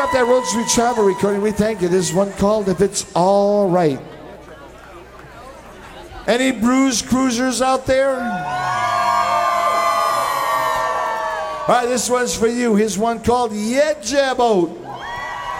off that Road Street Travel recording. We thank you. This is one called If It's All Right. Any Bruise Cruisers out there? All right, this one's for you. Here's one called Yet Jabot.